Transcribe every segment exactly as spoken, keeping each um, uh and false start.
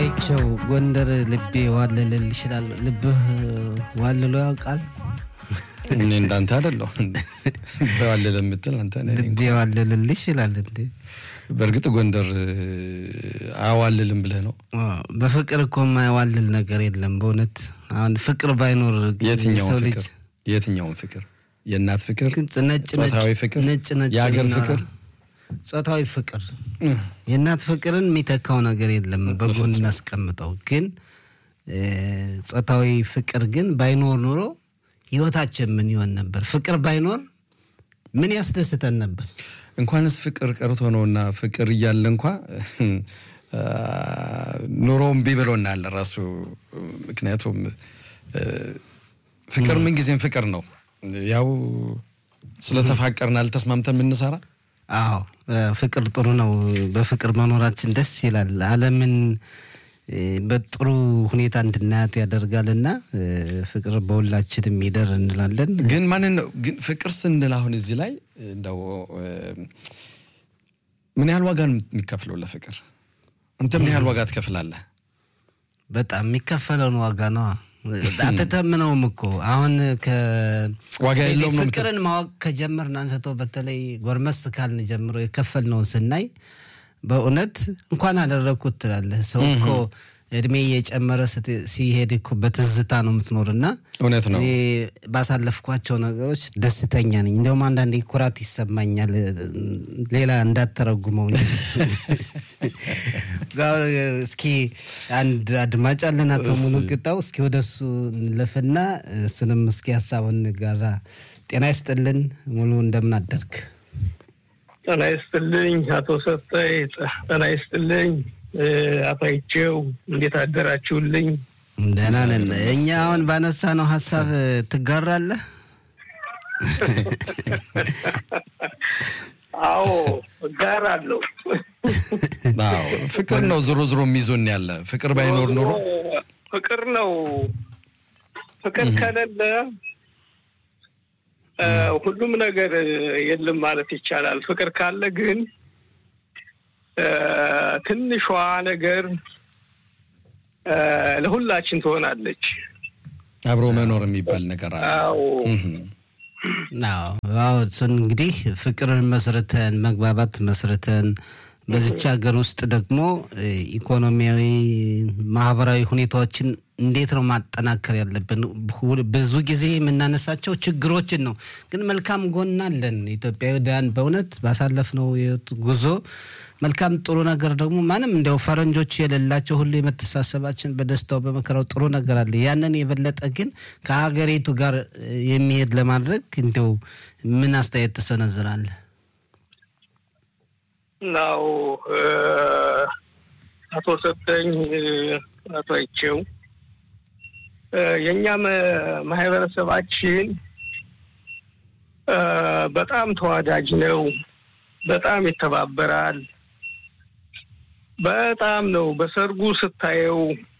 አታይቸው ጎንደር ልቤ ዋለልል ይችላል ልብህ ዋለሎ ያውቃል እኔ እንዳንተ አይደለም በዋለለ ምትል አንተ ነህ ልቤ ዋለልል ይችላል እንዴ በርግጥ ጎንደር አዋልልም ብለህ ነው በፍቅር እኮ ማይዋልል ነገር የለም በእውነት አሁን ፍቅር ባይኖር የትኛው ፍቅር የትኛው ፍቅር የእናት ፍቅር ጾታዊ ፍቅር ነጭ ነጭ የሀገር ፍቅር ጾታዊ ፍቅር የእናት ፍቅርን የሚተካው ነገር የለም በጎን እናስቀምጠው ግን ጾታዊ ፍቅር ግን ባይኖር ኖሮ ህይወታችን ምን ይሆን ነበር ፍቅር ባይኖር ምን ያስደስተን ነበር እንኳንስ ፍቅር ቀርቶ ነውና ፍቅር ይያለ እንኳን ኑሮም ቢበሎናል ራሱ ምክንያቱም ፍቅር ምን ጊዜም ፍቅር ነው ያው ስለተፋቀርና አልተስማምተን ምን እንሰራ አዎ ፍቅር ጥሩ ነው በፍቅር መኖራችን ደስ ይላል ዓለምን በጥሩ ሁኔታ እንድናያት ያደርጋልና ፍቅር በሁላችንም ይደር እንላለን ግን ማን ነው ግን ፍቅር ስንል አሁን እዚህ ላይ እንደው ምን ያህል ዋጋ የሚከፍለው ለፍቅር አንተ ምን ያህል ዋጋ ትከፍላለህ በጣም የሚከፈለው ዋጋ ነው አተተምነውም እኮ አሁን ከ ዋጋ የለውም ፍቅርን ማወቅ ከጀመርን አንስቶ በተለይ ጎርመስ ካልን ጀምሮ የከፈልነው ስናይ በእውነት እንኳን አደረኩት ትላለህ ሰው እኮ እድሜ እየጨመረ ሲሄድ እኮ በትዝታ ነው የምትኖርና እውነት ነው ባሳለፍኳቸው ነገሮች ደስተኛ ነኝ እንደውም አንዳንዴ ኩራት ይሰማኛል ሌላ እንዳተረጉመው እንጂ ጋር እስኪ አንድ አድማጭ አለና ተሙሉ ቅጣው እስኪ ወደሱ ለፈና እሱንም እስኪ ሐሳቡን ጋራ ጤና ይስጥልን ሙሉ እንደምን አደርክ ጤና ይስጥልኝ አቶ ሰጠይ ጤና ይስጥልኝ አፋይቸው እንዴት አደራችሁልኝ ደህና ነን እኛ አሁን ባነሳ ነው ሐሳብ ትጋራለህ አዎ ጋራለሁ አዎ ፍቅር ነው ዝሮ ዝሮ የሚዞን ያለ ፍቅር ባይኖር ኖሮ ፍቅር ነው ፍቅር ከሌለ ሁሉም ነገር የለም ማለት ይቻላል ፍቅር ካለ ግን ትንሿ ነገር ለሁላችን ትሆናለች አብሮ መኖር የሚባል ነገር አለ አዎ ናው አዎ እንግዲህ ፍቅርን መስርተን መግባባት መስርተን በዚች ሀገር ውስጥ ደግሞ ኢኮኖሚያዊ ማህበራዊ ሁኔታዎችን እንዴት ነው ማጠናከር ያለብን ብዙ ጊዜ የምናነሳቸው ችግሮችን ነው ግን መልካም ጎን አለን ኢትዮጵያውያን በእውነት ባሳለፍነው ጉዞ መልካም ጥሩ ነገር ደግሞ ማንም እንደው ፈረንጆች የሌላቸው ሁሉ የመተሳሰባችን በደስታው በመከራው ጥሩ ነገር አለ ያንን የበለጠ ግን ከሀገሪቱ ጋር የሚሄድ ለማድረግ እንደው ምን አስተያየት ተሰነዝራለህ ነው አቶ ሰጠኝ አቶ አይቸው የኛ ማህበረሰባችን በጣም ተዋዳጅ ነው በጣም ይተባበራል በጣም ነው በሰርጉ ስታየው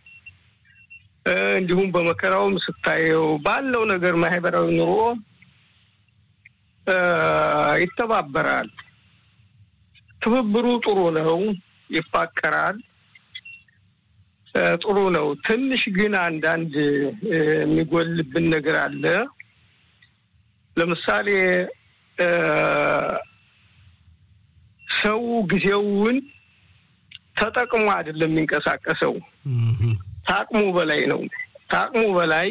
እንዲሁም በመከራውም ስታየው ባለው ነገር ማህበራዊ ኑሮ ይተባበራል ትብብሩ ጥሩ ነው ይፋቀራል ጥሩ ነው ትንሽ ግን አንዳንድ የሚጎልብን ነገር አለ ለምሳሌ ሰው ጊዜውን ተጠቅሞ አይደለም የሚንቀሳቀሰው ታቅሙ በላይ ነው ታቅሙ በላይ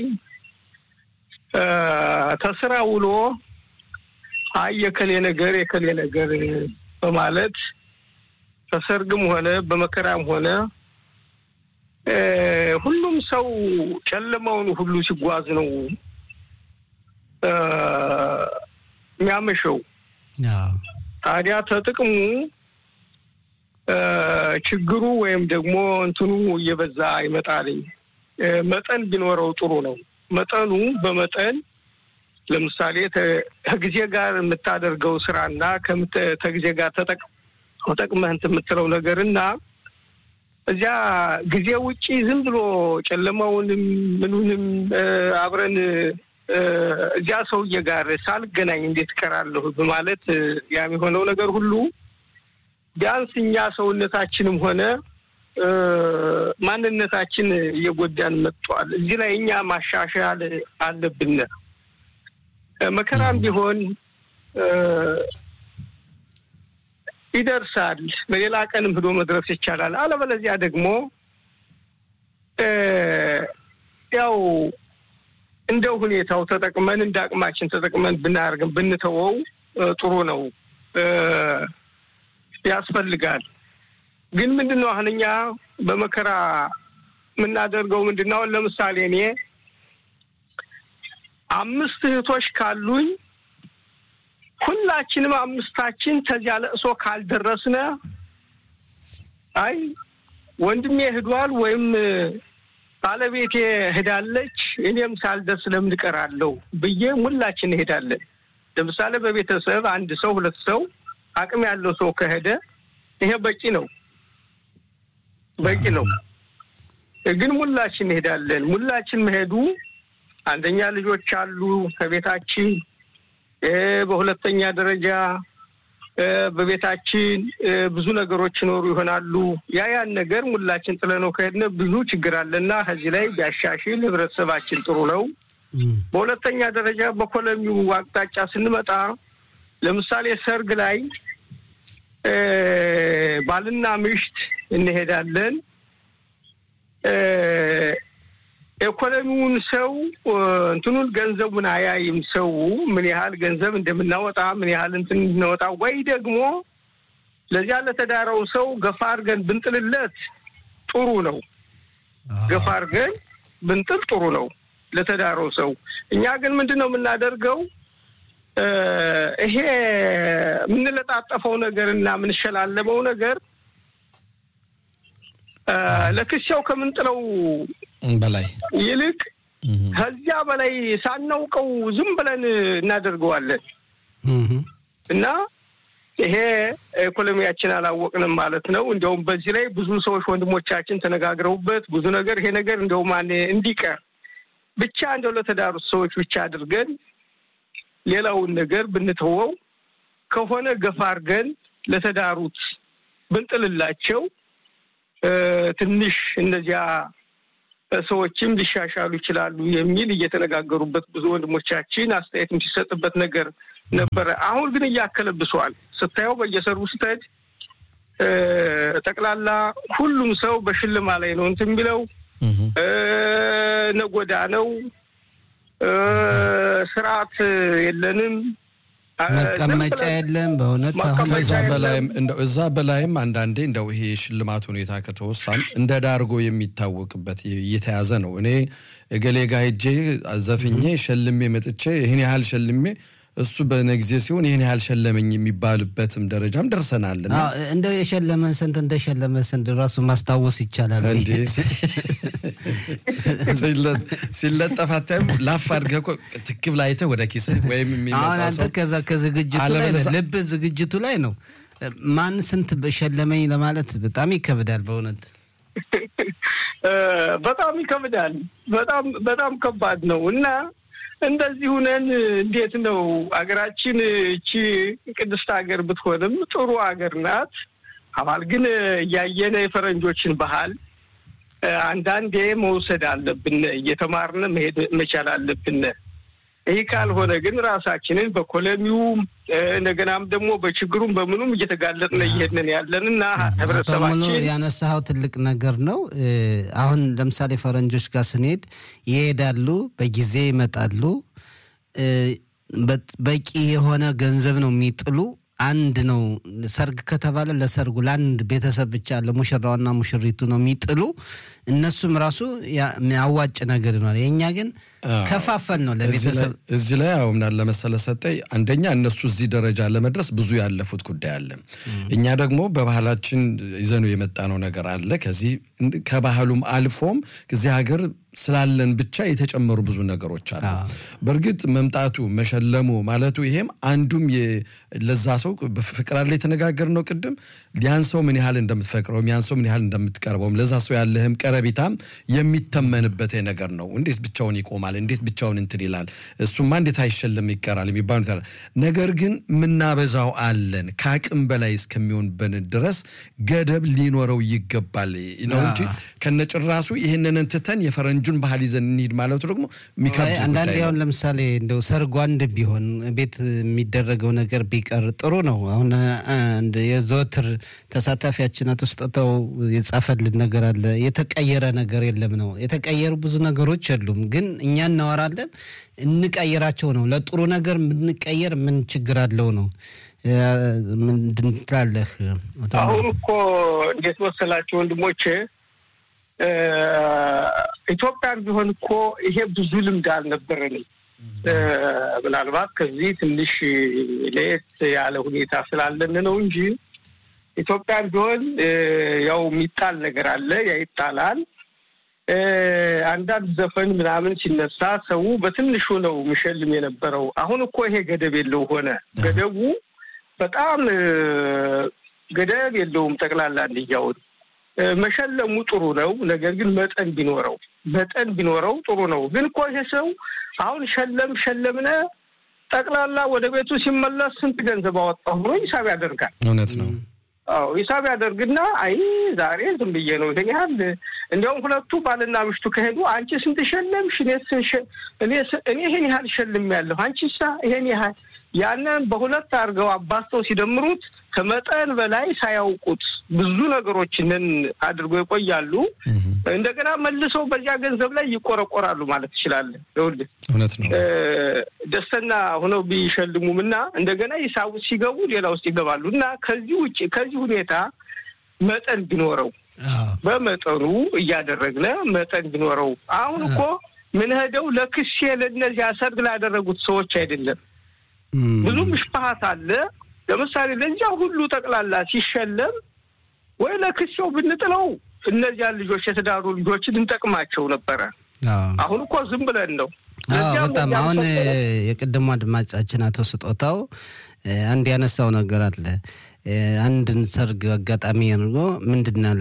ተስራ ውሎ አየከለ ነገር የከለ ነገር በማለት ተሰርግም ሆነ በመከራም ሆነ ሁሉም ሰው ጨለማውን ሁሉ ሲጓዝ ነው የሚያመሸው ታዲያ ተጥቅሙ ችግሩ ወይም ደግሞ እንትኑ እየበዛ ይመጣል መጠን ቢኖረው ጥሩ ነው መጠኑ በመጠን ለምሳሌ ከጊዜ ጋር የምታደርገው ስራና ከጊዜ ጋር ተጠቅመህ እንትምትለው ነገርና እዚያ ጊዜ ውጪ ዝም ብሎ ጨለማውንም ምኑንም አብረን እዚያ ሰውዬ ጋር ሳልገናኝ እንዴት ቀራለሁ በማለት ያም የሆነው ነገር ሁሉ ቢያንስኛ ሰውነታችንም ሆነ ማንነታችን እየጎዳን መጥቷል እዚህ ላይ እኛ ማሻሻል አለብን መከራም ቢሆን ይደርሳል በሌላ ቀንም ሄዶ መድረስ ይቻላል አለበለዚያ ደግሞ ያው እንደው ሁኔታው ተጠቅመን እንዳቅማችን ተጠቅመን ብናርግም ብንተወው ጥሩ ነው ያስፈልጋል ግን ምንድነው አሁንኛ በመከራ ምናደርገው ምንድነው ለምሳሌ እኔ አምስት እህቶች ካሉኝ ሁላችንም አምስታችን ተዚያ ለእሶ ካልደረስነ አይ ወንድሜ ሄዷል ወይም ባለቤቴ ሄዳለች እኔም ሳልደርስ ለምን እቀራለሁ ብዬ ሁላችን ሄዳለን ለምሳሌ በቤተሰብ አንድ ሰው ሁለት ሰው አቅም ያለው ሰው ከሄደ ይሄ በቂ ነው በቂ ነው ግን ሁላችን ሄዳለን ሁላችን መሄዱ አንደኛ ልጆች አሉ ከቤታችን በሁለተኛ ደረጃ በቤታችን ብዙ ነገሮች ኖሩ ይሆናሉ ያ ያን ነገር ሁላችን ጥለነው ከሄድነ ብዙ ችግር አለና ከዚህ ላይ ቢያሻሽል ህብረተሰባችን ጥሩ ነው በሁለተኛ ደረጃ በኮሎኒው አቅጣጫ ስንመጣ ለምሳሌ ሰርግ ላይ ባልና ምሽት እንሄዳለን ኢኮኖሚውን ሰው እንትኑን ገንዘቡን አያይም ሰው ምን ያህል ገንዘብ እንደምናወጣ ምን ያህል እንትን እንደምናወጣ ወይ ደግሞ ለዚያ ለተዳረው ሰው ገፋርገን ብንጥልለት ጥሩ ነው ገፋርገን ብንጥል ጥሩ ነው ለተዳረው ሰው እኛ ግን ምንድነው የምናደርገው ይሄ ምን ለጣጣፈው ነገርና ምን ሸላለመው ነገር ለክሽው ከምንጥለው በላይ ይልቅ ከዚያ በላይ ሳናውቀው ዝም ብለን እናደርገዋለን እና ይሄ ኢኮኖሚያችን አላወቅንም ማለት ነው እንደውም በዚህ ላይ ብዙ ሰዎች ወንድሞቻችን ተነጋግረውበት ብዙ ነገር ይሄ ነገር እንደውም ማን እንዲቀር ብቻ እንደው ለተዳሩ ሰዎች ብቻ አድርገን ሌላውን ነገር ብንተወው ከሆነ ገፋርገን ለተዳሩት ብንጥልላቸው ትንሽ እንደዚያ ሰዎችም ሊሻሻሉ ይችላሉ የሚል እየተነጋገሩበት ብዙ ወንድሞቻችን አስተያየትም ሲሰጥበት ነገር ነበር አሁን ግን ያከለብሷል ስታየው በየሰሩ ስተድ ተቀላላ ሁሉም ሰው በሽልማ ላይ ነው እንትን የሚለው ነጎዳ ነው ስርዓት የለንም መቀመጫ የለም በእውነት አሁን ከዛ በላይም እንደው እዛ በላይም አንዳንዴ እንደው ይሄ ሽልማት ሁኔታ ከተወሳን እንደ ዳርጎ የሚታወቅበት እየተያዘ ነው እኔ እገሌ ጋር ሄጄ አዘፍኜ ሸልሜ መጥቼ ይሄን ያህል ሸልሜ እሱ በነግዜ ሲሆን ይሄን ያህል ሸለመኝ የሚባልበትም ደረጃም ደርሰናልና እንደ የሸለመን ሰንት እንደ ሸለመን ሰንት ራሱ ማስታወስ ይቻላል እንዴ ሲለጠፋተም ላፋድገው ትክብ ላይተ ወደ ኪስ ወይም የሚመጣው አንተ ከዛ ከዝግጅቱ ላይ ልብ ዝግጅቱ ላይ ነው ማን ስንት በሸለመኝ ለማለት በጣም ይከብዳል በእውነት በጣም ይከብዳል በጣም በጣም ከባድ ነው እና እንደዚህ ሆነን እንዴት ነው አገራችን እቺ ቅድስት ሀገር ብትሆንም ጥሩ ሀገር ናት አባል ግን ያየነ የፈረንጆችን ባህል አንዳንዴ መውሰድ አለብን እየተማርነ መሄድ መቻል አለብን ይሄ ካልሆነ ግን ራሳችንን በኮሎኒው ነገናም ደግሞ በችግሩም በምኑም እየተጋለጥነ ይሄድነን ያለንና ህብረተሰባችን ያነሳው ትልቅ ነገር ነው አሁን ለምሳሌ ፈረንጆች ጋር ስንሄድ ይሄዳሉ በጊዜ ይመጣሉ በቂ የሆነ ገንዘብ ነው የሚጥሉ አንድ ነው ሰርግ ከተባለ ለሰርጉ ለአንድ ቤተሰብ ብቻ ለሙሽራውና ሙሽሪቱ ነው የሚጥሉ እነሱም ራሱ ያዋጭ ነገር ነው የኛ ግን ከፋፈል ነው ለቤተሰብ እዚህ ላይ አሁን ለመሰለ ሰጠይ አንደኛ እነሱ እዚህ ደረጃ ለመድረስ ብዙ ያለፉት ጉዳይ አለ እኛ ደግሞ በባህላችን ይዘኑ የመጣነው ነገር አለ ከዚህ ከባህሉም አልፎም ከዚህ ሀገር ስላለን ብቻ የተጨመሩ ብዙ ነገሮች አሉ በርግጥ መምጣቱ መሸለሙ ማለቱ ይሄም አንዱም ለዛ ሰው በፍቅር ላይ ተነጋገርነው ቅድም ያን ሰው ምን ያህል እንደምትፈቅረው ያን ሰው ምን ያህል እንደምትቀርበው ለዛ ሰው ያለህም ቀረቢታም የሚተመንበት ነገር ነው እንዴት ብቻውን ይቆማል እንዴት ብቻውን እንትን ይላል እሱማ እንዴት አይሸለም ይቀራል የሚባሉት ነገር ግን ምናበዛው አለን ካቅም በላይ እስከሚሆን በን ድረስ ገደብ ሊኖረው ይገባል ነው እንጂ ከነጭራሱ ይሄንን እንትተን የፈረንጁን ባህል ይዘን እንሂድ ማለት ደግሞ ሚካብ አንዳንድ ያው ለምሳሌ እንደው ሰርጓ አንድ ቢሆን ቤት የሚደረገው ነገር ቢቀር ጥሩ ነው አሁን አንድ የዘወትር ተሳታፊያችን አጥስጠተው የጻፈልን ነገር አለ የተቀየረ ነገር የለም ነው የተቀየሩ ብዙ ነገሮች አሉም ግን እኛ እናወራለን እንቀየራቸው ነው ለጥሩ ነገር ምንቀየር ምን ችግር አለው ነው ምንድን ትላለህ አሁን እኮ እንዴት ወሰላችሁ ወንድሞቼ ኢትዮጵያን ቢሆን እኮ ይሄ ብዙ ልምድ አልነበረንም ምናልባት ከዚህ ትንሽ ለየት ያለ ሁኔታ ስላለን ነው እንጂ ኢትዮጵያን ቢሆን ያው የሚጣል ነገር አለ ያ ይጣላል አንዳንድ ዘፈን ምናምን ሲነሳ ሰው በትንሹ ነው ምሽልም የነበረው አሁን እኮ ይሄ ገደብ የለው ሆነ ገደቡ በጣም ገደብ የለውም ጠቅላላ እንዲያው መሸለሙ ጥሩ ነው ነገር ግን መጠን ቢኖረው መጠን ቢኖረው ጥሩ ነው ግን እኮ ይሄ ሰው አሁን ሸለም ሸለምነ ጠቅላላ ወደ ቤቱ ሲመለስ ስንት ገንዘብ አወጣው ብሎ ሂሳብ ያደርጋል እውነት ነው አዎ ሂሳብ ያደርግና አይ ዛሬ ዝም ብዬ ነው ይሄኛል እንደውም ሁለቱ ባልና ምሽቱ ከሄዱ አንቺ ስንት ሸለምሽ እኔ እኔ ይሄን ያህል ሸልም ያለው አንቺሳ ይሄን ያህል ያንን በሁለት አርገው አባስተው ሲደምሩት ከመጠን በላይ ሳያውቁት ብዙ ነገሮችን አድርጎ ይቆያሉ እንደገና መልሰው በዚያ ገንዘብ ላይ ይቆረቆራሉ ማለት ይችላል ለውል እውነት ነው ደስተና ሆነው ቢሸልሙምና እንደገና ይሳው ሲገቡ ሌላ ውስጥ ይገባሉና ከዚህ ውጪ ከዚህ ሁኔታ መጠን ቢኖረው በመጠኑ እያደረግነ መጠን ቢኖረው አሁን እኮ ምን ሄደው ለክስ ለነዚህ ሰርግ ላይ ያደረጉት ሰዎች አይደለም ብዙ ምሽፋት አለ ለምሳሌ ለዚያ ሁሉ ጠቅላላ ሲሸለም ወይ ለክስው ብንጥለው እነዚያ ልጆች የተዳሩ ልጆችን እንጠቅማቸው ነበር አሁን እኮ ዝም ብለን ነው በጣም አሁን የቀደሙ አድማጫችን አቶ ስጦታው አንድ ያነሳው ነገር አለ አንድን ሰርግ አጋጣሚ ነው ምንድነው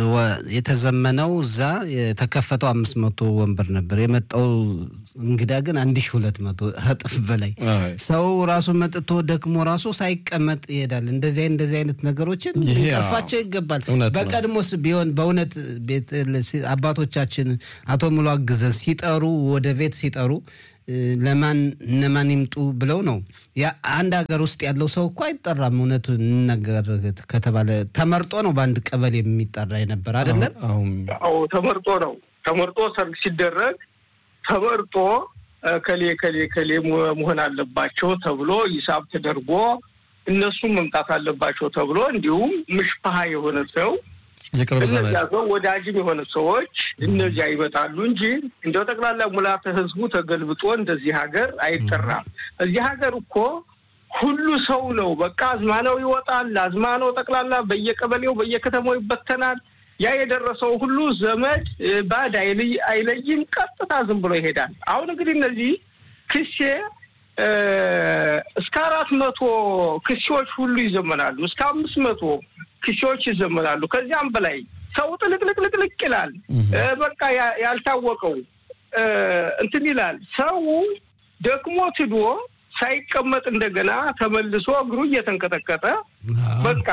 የተዘመነው ዛ የተከፈተው አምስት መቶ ወንበር ነበር የመጣው እንግዳ ግን አንድ ሺህ ሁለት መቶ እጥፍ በላይ ሰው ራሱ መጥቶ ደክሞ ራሱ ሳይቀመጥ ይሄዳል እንደዚህ እንደዚህ አይነት ነገሮችን ይቀፋቸው ይገባል በቀድሞስ ቢሆን በእውነት ቤት አባቶቻችን አቶ ሙሉ አግዘን ሲጠሩ ወደ ቤት ሲጠሩ ለማን ነማን ይምጡ ብለው ነው ያ አንድ ሀገር ውስጥ ያለው ሰው እኮ አይጠራም እውነቱን ነገር ከተባለ ተመርጦ ነው በአንድ ቀበሌ የሚጠራ የነበር አይደለም አዎ ተመርጦ ነው ተመርጦ ሰርግ ሲደረግ ተመርጦ ከሌ ከሌ ከሌ መሆን አለባቸው ተብሎ ሂሳብ ተደርጎ እነሱ መምጣት አለባቸው ተብሎ እንዲሁም ምሽፋሃ የሆነ ሰው የቅርብ ዘመድ ያው ወዳጅም የሆነ ሰዎች እነዚህ አይበጣሉ እንጂ እንደው ተቀላላ ሙላተ ህዝቡ ተገልብጦ እንደዚህ ሀገር አይጠራም እዚህ ሀገር እኮ ሁሉ ሰው ነው በቃ አዝማናው ይወጣል አዝማናው ተቀላላ በየቀበሌው በየከተማው ይበተናል ያ የደረሰው ሁሉ ዘመድ ባዳ አይለይም ቀጥታ ዝም ብሎ ይሄዳል አሁን እንግዲህ እነዚህ ክሴ እስከ አራት መቶ ክሾች ሁሉ ይዘመናሉ እስከ አምስት መቶ ክሾች ይዘመናሉ ከዚያም በላይ ሰው ጥልቅልቅልቅ ይላል በቃ ያልታወቀው እንትን ይላል ሰው ደክሞ ትዶ ሳይቀመጥ እንደገና ተመልሶ እግሩ እየተንከተከተ በቃ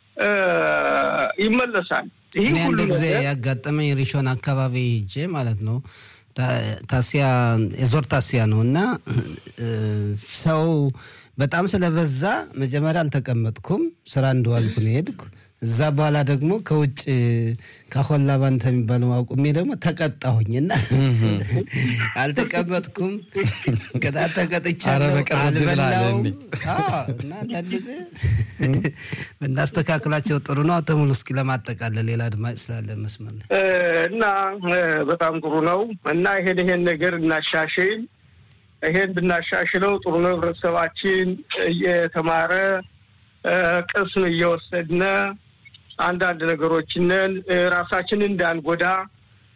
ይመለሳል ይሄ ሁሉ ጊዜ ያጋጠመኝ ሪሾን አካባቢ ሄጄ ማለት ነው ታሲያ የዞር ታሲያ ነውና ሰው በጣም ስለበዛ መጀመሪያ አልተቀመጥኩም ስራ እንደዋልኩ ነው ሄድኩ እዛ በኋላ ደግሞ ከውጭ ካሆላ ባንተ የሚባለው አቁሜ ደግሞ ተቀጣሁኝና አልተቀመጥኩም ከዛ ተቀጥቻለሁ አልበላውም አዎ እና ታዲያ በእናስተካክላቸው ጥሩ ነው አተሙሉ እስኪ ለማጠቃለል ሌላ አድማጭ ስላለ መስመር እና በጣም ጥሩ ነው እና ይሄን ይሄን ነገር እናሻሽል ይሄን ብናሻሽለው ጥሩ ነው ህብረተሰባችን እየተማረ ቅስም እየወሰድነ አንዳንድ ነገሮችን ራሳችንን እንዳንጎዳ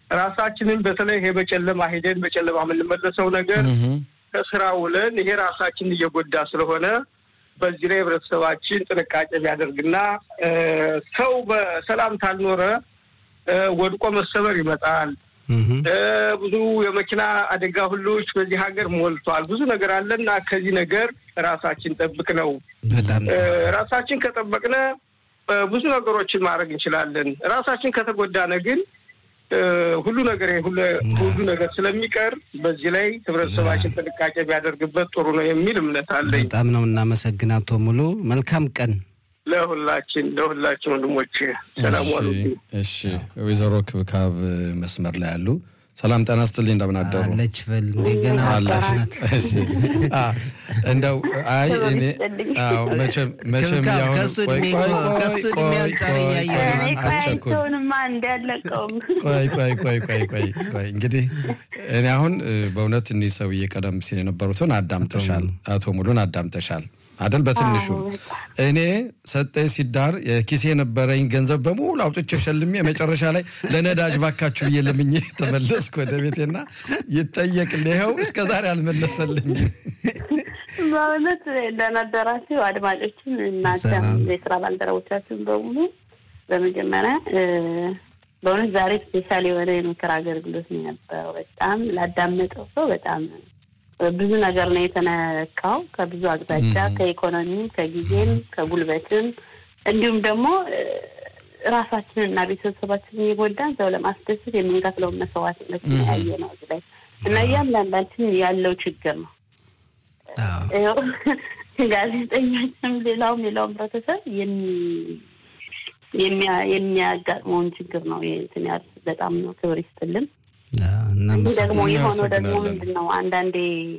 ራሳችንን በተለይ ይሄ በጨለማ ሄደን በጨለማ የምንመለሰው ነገር ከስራ ውለን ይሄ ራሳችንን እየጎዳ ስለሆነ በዚህ ላይ ህብረተሰባችን ጥንቃቄ ቢያደርግና ሰው በሰላም ካልኖረ ወድቆ መሰበር ይመጣል። ብዙ የመኪና አደጋ ሁሉች በዚህ ሀገር ሞልቷል። ብዙ ነገር አለና ከዚህ ነገር ራሳችን ጠብቅ ነው። ራሳችን ከጠበቅነ ብዙ ነገሮችን ማድረግ እንችላለን። ራሳችን ከተጎዳነ ግን ሁሉ ነገር ሁሉ ነገር ስለሚቀር በዚህ ላይ ህብረተሰባችን ጥንቃቄ ቢያደርግበት ጥሩ ነው የሚል እምነት አለኝ። በጣም ነው እናመሰግናለን አቶ ሙሉ። መልካም ቀን ለሁላችን ለሁላችን ወንድሞቼ ሰላም ዋሉ። እሺ ወይዘሮ ክብካብ መስመር ላይ ያሉ ሰላም ጤና ይስጥልኝ እንደምን አደሩ? አለች ብል እንደገና አላሽናት። እሺ አ እንደው አይ እኔ አው መቼም መቼም ያው ቆይ ቆይ ከሱ የሚያንጸር ያያየው አቸኩልማ እንዳለቀው ቆይ ቆይ ቆይ ቆይ ቆይ ቆይ እንግዲህ እኔ አሁን በእውነት እነዚህ ሰው እየቀደም ሲል የነበሩትን አዳምጠሻል፣ አቶ ሙሉን አዳምጠሻል አይደል? በትንሹ እኔ ሰጠኝ ሲዳር የኪሴ ነበረኝ ገንዘብ በሙሉ አውጥቼ ሸልሜ መጨረሻ ላይ ለነዳጅ ባካችሁ ይለምኝ ተመለስኩ ወደ ቤቴና ይጠየቅልኝው እስከዛሬ አልመለሰልኝ። ማለት ለነደራችሁ አድማጮችን እናንተ የስራ ባልደረቦቻችን በሙሉ በመጀመሪያ በእውነት ዛሬ ስፔሻሊ የሆነ የምክር አገልግሎት ነው የነበረው። በጣም ላዳመጠው ሰው በጣም ብዙ ነገር ነው የተነካው ከብዙ አቅጣጫ ከኢኮኖሚም ከጊዜም ከጉልበትም እንዲሁም ደግሞ ራሳችንና ቤተሰባችንን እየጎዳን ሰው ለማስደሰት የምንከፍለው መስዋዕትነት ነው ያየነው ላይ እና ያንዳንዳችን ያለው ችግር ነው። አዎ ጋዜጠኞችም ሌላውም ሌላውም ህብረተሰብ የሚያጋጥመውን ችግር ነው የትኛው በጣም ነው ክብር ይስጥልን። እና ደግሞ የሆነው ደግሞ ምንድነው አንዳንዴ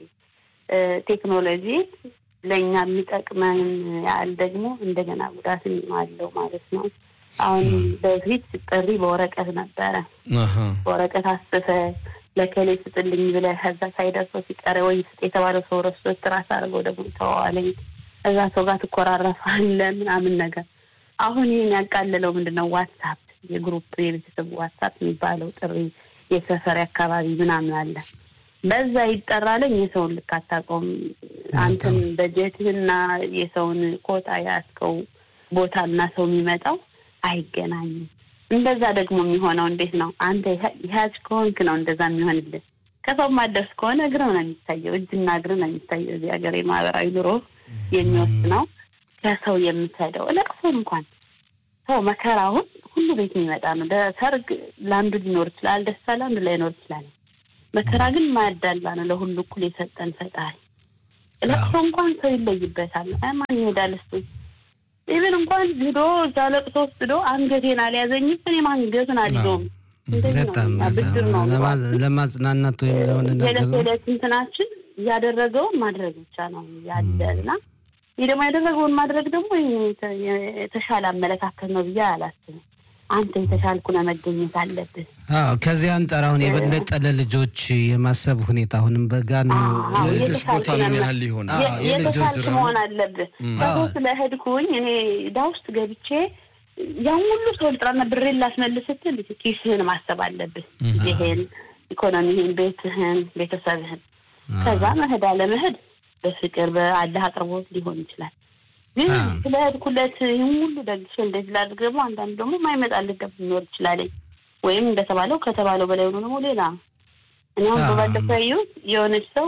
ቴክኖሎጂ ለኛ የሚጠቅመን ያል ደግሞ እንደገና ጉዳትም አለው ማለት ነው። አሁን በፊት ጥሪ በወረቀት ነበረ። አሃ በወረቀት አስፈ ለከሌ ስጥልኝ ብለህ ከዛ ሳይደርሰው ሲቀር ወይ የተባለው ሰው ረስቶ ትራስ አድርጎ ደግሞ ተዋለኝ እዛ ሰው ጋር ተቆራረፋለን ምናምን ነገር። አሁን ይሄን ያቃለለው ምንድነው ዋትስአፕ የግሩፕ የቤተሰብ ዋትስአፕ የሚባለው ጥሪ የሰፈር አካባቢ ምናምን አለ። በዛ ይጠራለኝ የሰውን ልካታቆም አንተን በጀትና የሰውን ኮታ ያስከው ቦታና ሰው የሚመጣው አይገናኝም። እንደዛ ደግሞ የሚሆነው እንዴት ነው? አንተ ያዝ ኮንክ ነው እንደዛ የሚሆንልህ። ከሰው ማደርስ ከሆነ እግር ነው የሚታየው፣ እጅና እግር ነው የሚታየው። እዚህ ሀገር የማህበራዊ ኑሮ የሚወስነው ከሰው የምትሄደው ለቅሶ እንኳን ሰው መከራውን ሁሉ ቤት የሚመጣ ነው። ለሰርግ ላንዱ ሊኖር ይችላል፣ ደስታ ላንዱ ላይ ሊኖር ይችላል። መከራ ግን ማያዳላ ነው ለሁሉ እኩል የሰጠን ፈጣሪ። ለቅሶ እንኳን ሰው ይለይበታል። ማን ይሄዳል እስቲ ኢቭን እንኳን ሄዶ ዛለቅሶ ወስዶ አንገቴን አልያዘኝም እኔ ማንገቱን አልይዞም በጣም ለማጽናናት ወይም ለሆነ ነገር ነው ለትንትናችን ያደረገው ማድረግ ብቻ ነው ያለና ይደማ ያደረገውን ማድረግ ደግሞ የተሻለ አመለካከት ነው ብዬ አላስብም። አንተ የተሻልኩ ነው መገኘት አለብህ። አዎ ከዚህ አንፃር አሁን የበለጠ ለልጆች የማሰብ ሁኔታ አሁንም በጋ ነው። የልጆች ቦታ ምን ያህል ይሆናል? የልጆች መሆን አለብህ። ታው ስለሄድኩኝ እኔ ዳውስት ገብቼ ያን ሁሉ ሰው ልጥራና ብሬን ላስመልስት እንዴ ኪስህን ማሰብ አለብህ። ይሄን ኢኮኖሚህን ቤትህን ቤተሰብህን ከዛ መሄድ አለ መሄድ በፍቅር በአላህ አቅርቦት ሊሆን ይችላል። ግን ስለሄድኩለት ይሁን ሁሉ ደግሼ እንደዚህ ላድርገው አንዳንድ ደግሞ ማይመጣልህ ደብ ሊኖር ይችላል። ወይም እንደተባለው ከተባለው በላይ ሆኖ ነው ሌላ እኔ አሁን በባለፈው የሆነች ሰው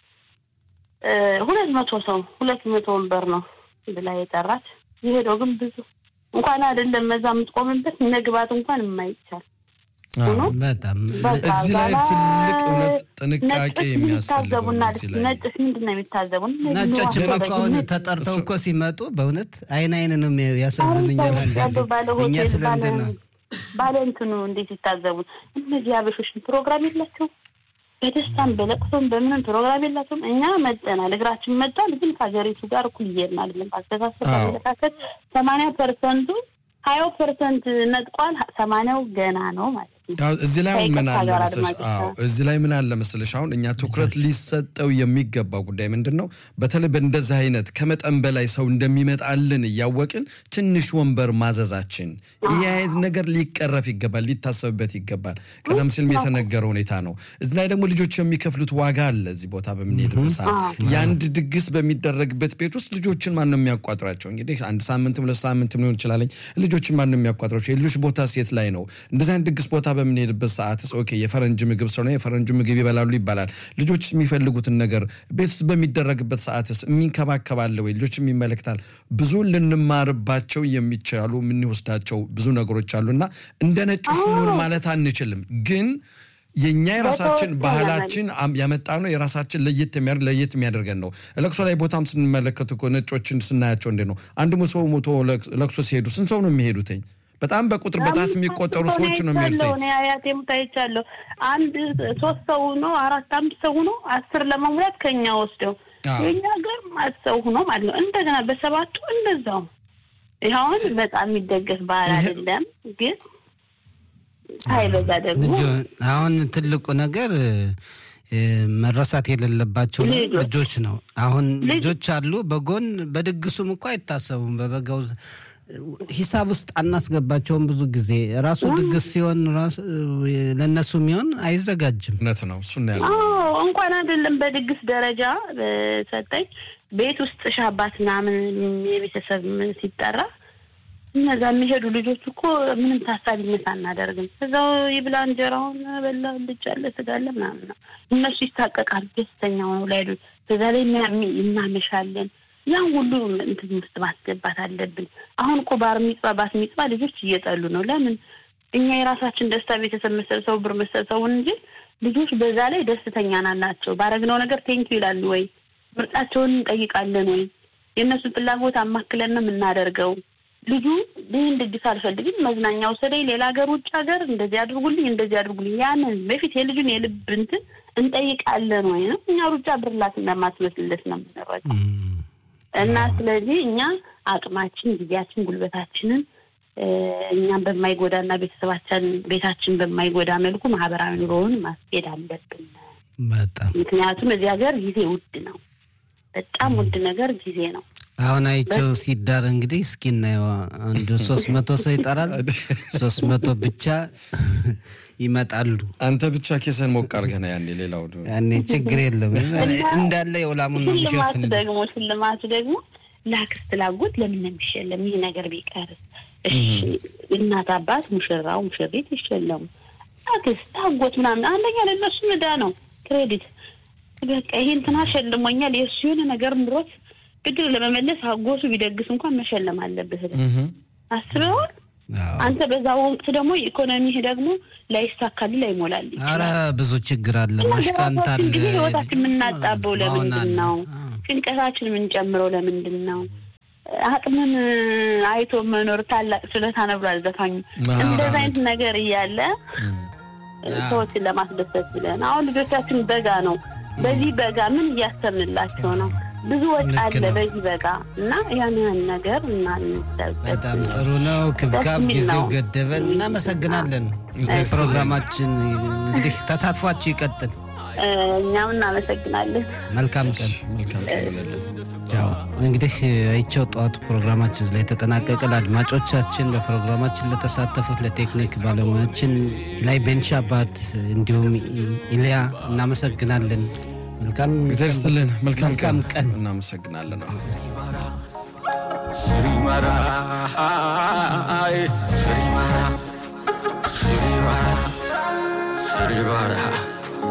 ሁለት መቶ ሰው ሁለት መቶ ወንበር ነው ብላ የጠራት ይሄደው ግን ብዙ እንኳን አይደለም መዛ የምትቆምበት መግባት እንኳን የማይቻል በጣም እዚህ ላይ ትልቅ እውነት ጥንቃቄ የሚያስፈልገው እዚህ ላይ ነጭ ምንድነው የሚታዘቡን ነጮች እንኳን ተጠርተው እኮ ሲመጡ በእውነት አይን አይን ነው ያሳዝንኛል። እኛ ስለንደና ባለንቱኑ እንዴት ይታዘቡ እነዚህ አበሾች ፕሮግራም የላቸው በደስታም በለቅሶም በምንም ፕሮግራም የላቸው። እኛ መጠናል እግራችን መጣል ግን ከሀገሪቱ ጋር እኩል ይየናል ብለን አስተሳሰብ አመለካከት ሰማንያ ፐርሰንት ሀያ ፐርሰንት ነጥቋል ሰማንያው ገና ነው ማለት ያው እዚህ ላይ ምን አለ መሰለሽ አዎ እዚህ ላይ ምን አለ መሰለሽ አሁን እኛ ትኩረት ሊሰጠው የሚገባው ጉዳይ ምንድነው በተለይ በእንደዚህ አይነት ከመጠን በላይ ሰው እንደሚመጣልን ያወቅን ትንሽ ወንበር ማዘዛችን ይሄ አይነት ነገር ሊቀረፍ ይገባል ሊታሰብበት ይገባል ቀደም ሲል የተነገረው ሁኔታ ነው እዚህ ላይ ደግሞ ልጆች የሚከፍሉት ዋጋ አለ እዚህ ቦታ በመንሄድበት ሰዓት ያንድ ድግስ በሚደረግበት ቤት ውስጥ ልጆችን ማን ነው የሚያቋጥራቸው እንግዲህ አንድ ሳምንትም ለሳምንትም ሊሆን ይችላል ልጆችን ማን ነው የሚያቋጥራቸው የልጆች ቦታ ሴት ላይ ነው እንደዚህ አይነት ድግስ ቦታ በመንሄድበት ሰዓትስ ኦኬ የፈረንጅ ምግብ ስለሆነ የፈረንጅ ምግብ ይበላሉ ይባላል ልጆች የሚፈልጉትን ነገር ቤት ውስጥ በሚደረግበት ሰዓትስ የሚንከባከባል ወይ ልጆች የሚመለከታል ብዙ ልንማርባቸው የሚቻሉ ምን ይወስዳቸው ብዙ ነገሮች አሉና እንደ ነጭ ሽኑር ማለት አንችልም ግን የኛ የራሳችን ባህላችን ያመጣነው የራሳችን ለየት የሚያደርግ ለየት የሚያደርገን ነው ለክሶ ላይ ቦታም ስንመለከቱ እኮ ነጮችን ስናያቸው እንደ ነው አንድ ሰው ሞቶ ለክሶ ሲሄዱ ስንት ሰው ነው የሚሄዱትኝ በጣም በቁጥር በጣት የሚቆጠሩ ሰዎች ነው የሚሄዱት ነው ያያቴም ታይቻለሁ አንድ ሶስት ሰው ነው አራት አምስት ሰው ነው አስር ለመሙላት ከኛ ወስደው የኛ ጋር ማሰው ነው ማለት ነው እንደገና በሰባቱ እንደዛው ይሁን በጣም የሚደገፍ ባህል አይደለም ግን ታይበዛ ደግሞ አሁን ትልቁ ነገር መረሳት የሌለባቸው ልጆች ነው አሁን ልጆች አሉ በጎን በድግሱም እንኳን አይታሰቡም በበጋው ሂሳብ ውስጥ አናስገባቸውም ብዙ ጊዜ ራሱ ድግስ ሲሆን ራሱ ለነሱ የሚሆን አይዘጋጅም እውነት ነው እሱ ነው ያለው አዎ እንኳን አይደለም በድግስ ደረጃ ሰጠኝ ቤት ውስጥ ሻባትና ምን የቤተሰብ ሲጠራ እነዛ የሚሄዱ ልጆች እኮ ምንም ታሳቢነት አናደርግም እዛው ይብላ እንጀራውን በላ ልጅአለ ስጋለ ምናምን እነሱ ይታቀቃሉ ደስተኛ ሆነው ላይ በዛ ላይ እናመሻለን ያን ሁሉ እንትን ውስጥ ማስገባት አለብን አሁን እኮ ባር ሚጽባ ባስ ሚጽባ ልጆች እየጠሉ ነው ለምን እኛ የራሳችን ደስታ ቤተሰብ መሰልሰው ብር መሰልሰው እንጂ ልጆች በዛ ላይ ደስተኛ ናቸው ባረግነው ነገር ቴንኪው ይላሉ ወይ ምርጫቸውን እንጠይቃለን ወይ የነሱ ፍላጎት አማክለን ነው እናደርገው ልጁ ዲን ድግስ አልፈልግም መዝናኛው ሰደይ ሌላ ሀገር ውጭ ሀገር እንደዚህ አድርጉልኝ እንደዚህ አድርጉልኝ ያንን በፊት የልጁን የልብ እንትን እንጠይቃለን ወይ ነው እኛ ሩጫ ብርላት እንደማስመስልለት ነው የምንረዳው እና ስለዚህ እኛ አቅማችን ጊዜያችን ጉልበታችንን እኛን በማይጎዳና ቤተሰባችን ቤታችን በማይጎዳ መልኩ ማህበራዊ ኑሮውን ማስኬድ አለብን በጣም ምክንያቱም እዚህ ሀገር ጊዜ ውድ ነው በጣም ውድ ነገር ጊዜ ነው አሁን አይቸው ሲዳር እንግዲህ እስኪና አንድ ሶስት መቶ ሰው ይጣራል ሶስት መቶ ብቻ ይመጣሉ አንተ ብቻ ከሰን ሞቅ አርገና ያኔ ሌላው ያኔ ችግር የለም እንዳለ የውላሙን ነው ሸፍን ደግሞ ሽልማቱ ደግሞ ላክስት ላጉት ለምን የሚሸለም ይሄ ነገር ቢቀር እሺ እናት አባት ሙሽራው ሙሽሪት ይሸለሙ ላክስት አጎት ምናምን አንደኛ ለነሱ መዳ ነው ክሬዲት በቃ ይሄን ተናሸልሞኛል የሱ የሆነ ነገር ምሮት ብድር ለመመለስ አጎቱ ቢደግስ እንኳን መሸለም አለበት አስበው አንተ በዛው ወቅት ደግሞ ኢኮኖሚ ደግሞ ላይሳካል ላይሞላል አረ ብዙ ችግር አለ ማሽካንታ አለ ህይወታችን ምናጣበው ለምንድን ነው ጭንቀታችን ምን ጨምረው ለምንድን ነው አቅምን አይቶ መኖር ታላቅ ስለታ ነው ብሏል ዘፋኙ እንደዛ አይነት ነገር ይያለ ሰዎችን ለማስደሰት ብለን አሁን ልጆቻችን በጋ ነው በዚህ በጋ ምን ያስተምርላቸው ነው ብዙ ወጣ አለ በዚህ በጋ እና ያንን ነገር እና በጣም ጥሩ ነው ክብካብ ጊዜው ገደበን እና መሰግናለን ፕሮግራማችን እንግዲህ ተሳትፏችሁ ይቀጥል እኛም እናመሰግናለን መልካም ቀን መልካም ቀን ያው እንግዲህ አይቸው ጧት ፕሮግራማችን ላይ ተጠናቀቀ አድማጮቻችን በፕሮግራማችን ለተሳተፉት ለቴክኒክ ባለሙያችን ላይ ቤንሻባት እንዲሁም ኢሊያ እናመሰግናለን መልካም ይዘርስልን መልካም ቀን ቀን እናመሰግናለን Sri Marai